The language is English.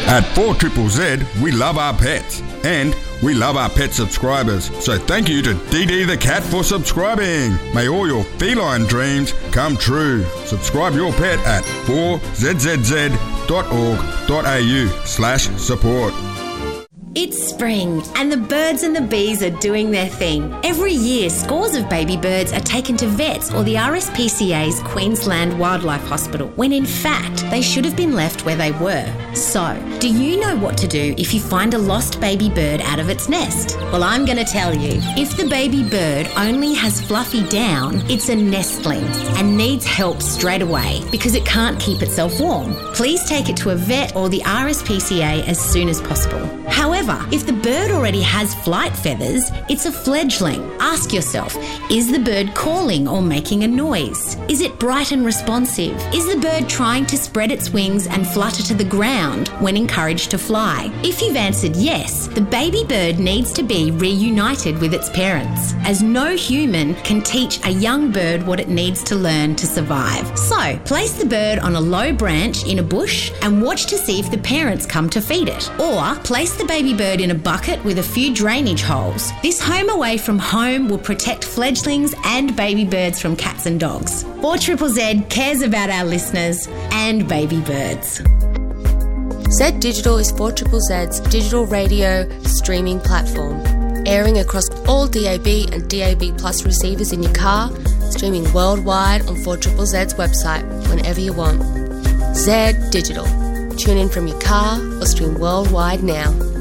At 4ZZZ, we love our pets and we love our pet subscribers. So thank you to DD the Cat for subscribing. May all your feline dreams come true. Subscribe your pet at 4zzz.org.au/support. It's spring and the birds and the bees are doing their thing. Every year, scores of baby birds are taken to vets or the RSPCA's Queensland Wildlife Hospital, when in fact they should have been left where they were. So, do you know what to do if you find a lost baby bird out of its nest? Well, I'm going to tell you. If the baby bird only has fluffy down, it's a nestling and needs help straight away because it can't keep itself warm. Please take it to a vet or the RSPCA as soon as possible. However, if the bird already has flight feathers, it's a fledgling. Ask yourself, is the bird calling or making a noise? Is it bright and responsive? Is the bird trying to spread its wings and flutter to the ground when encouraged to fly? If you've answered yes, the baby bird needs to be reunited with its parents, as no human can teach a young bird what it needs to learn to survive. So, place the bird on a low branch in a bush and watch to see if the parents come to feed it. Or place the baby bird in a bucket with a few drainage holes. This home away from home will protect fledglings and baby birds from cats and dogs. 4ZZZ cares about our listeners and baby birds. Z Digital is 4ZZZ's digital radio streaming platform, airing across all DAB and DAB Plus receivers in your car, streaming worldwide on 4ZZZ's website whenever you want. Z Digital. Tune in from your car or stream worldwide now.